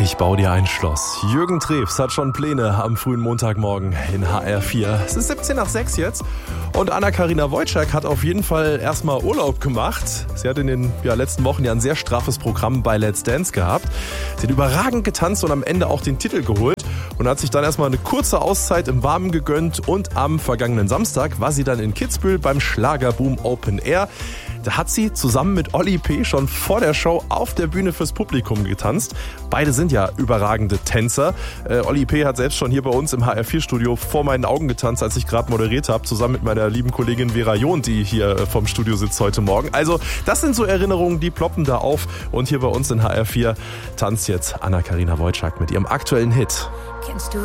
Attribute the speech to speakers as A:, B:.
A: Ich baue dir ein Schloss. Jürgen Trews hat schon Pläne am frühen Montagmorgen in HR4. Es ist 17 nach 6 jetzt und Anna-Karina Wojcik hat auf jeden Fall erstmal Urlaub gemacht. Sie hat in den letzten Wochen ja ein sehr straffes Programm bei Let's Dance gehabt. Sie hat überragend getanzt und am Ende auch den Titel geholt und hat sich dann erstmal eine kurze Auszeit im Warmen gegönnt und am vergangenen Samstag war sie dann in Kitzbühel beim Schlagerboom Open Air. Da hat sie zusammen mit Oli P. schon vor der Show auf der Bühne fürs Publikum getanzt. Beide sind ja überragende Tänzer. Oli P. hat selbst schon hier bei uns im HR4-Studio vor meinen Augen getanzt, als ich gerade moderiert habe, zusammen mit meiner lieben Kollegin Vera John, die hier vom Studio sitzt heute Morgen. Also das sind so Erinnerungen, die ploppen da auf. Und hier bei uns in HR4 tanzt jetzt Anna-Karina Wojcik mit ihrem aktuellen Hit.
B: Kennst du